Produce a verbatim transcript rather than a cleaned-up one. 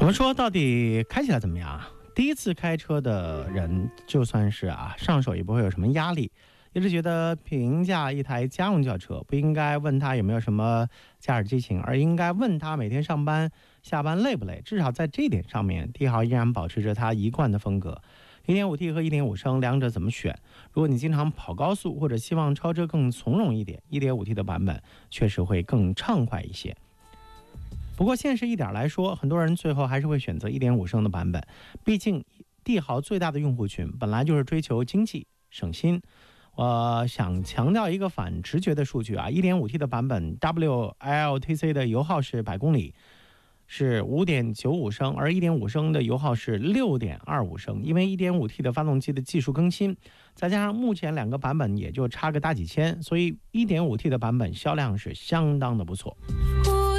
我们说到底开起来怎么样啊？第一次开车的人，就算是啊上手也不会有什么压力。一直觉得评价一台家用轿车，不应该问他有没有什么驾驶激情，而应该问他每天上班下班累不累。至少在这一点上面，帝豪依然保持着他一贯的风格。一点五 T 和一点五升两者怎么选？如果你经常跑高速或者希望超车更从容一点， 一点五 T 的版本确实会更畅快一些。不过现实一点来说，很多人最后还是会选择一点五升的版本，毕竟帝豪最大的用户群本来就是追求经济省心。我想强调一个反直觉的数据啊 ，一点五 T 的版本 W L T C 的油耗是百公里是 五点九五升，而一点五升的油耗是 六点二五升。因为 一点五 T 的发动机的技术更新，再加上目前两个版本也就差个大几千，所以 一点五 T 的版本销量是相当的不错。